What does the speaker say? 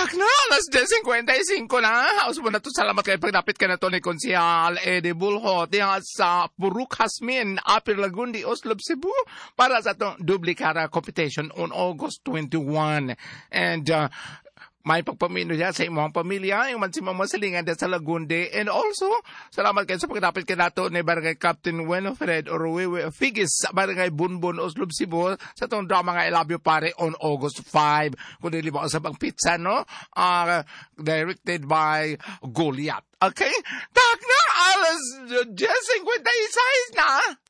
Tak na, alas 10:55 na. Haos mo na to, salamat kayo pagnapit ka na to ni Konsehal Eddie Bulhot diha sa Puruk Hasmin, Upper Lagundi, Oslob, Cebu para sa itong Dublikara competition on August 21. And may pagpamino niya sa imong pamilya, yung mansimang masalingan sa Lagundi. And also, salamat kayo sa pagkatapit ka nato ni Barangay Captain Winifred Orwewe Figis sa Barangay Bunbun, Oslob, Cebu sa itong drama nga I Love You Pare on August 5. Kung nili mo sa bang pizza, no? Directed by Goliath. Okay? Tak na, alas 10:56 na.